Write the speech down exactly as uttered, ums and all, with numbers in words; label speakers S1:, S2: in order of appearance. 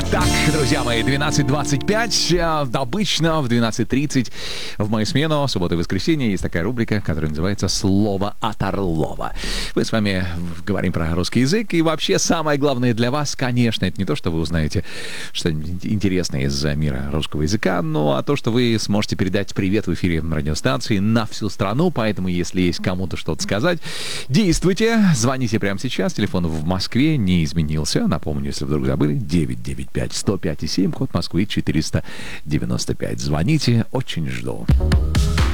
S1: Так, друзья мои, двенадцать двадцать пять. Обычно в двенадцать тридцать в мою смену, суббота и воскресенье, есть такая рубрика, которая называется «Слово от Орлова». Мы с вами говорим про русский язык, и вообще самое главное для вас, конечно, это не то, что вы узнаете что-нибудь интересное из мира русского языка, но а то, что вы сможете передать привет в эфире радиостанции на всю страну. Поэтому, если есть кому-то что-то сказать, действуйте, звоните прямо сейчас. Телефон в Москве не изменился. Напомню, если вдруг забыли, девять девять пять сто пять и семь, код Москвы четыреста девяносто пять. Звоните, очень жду.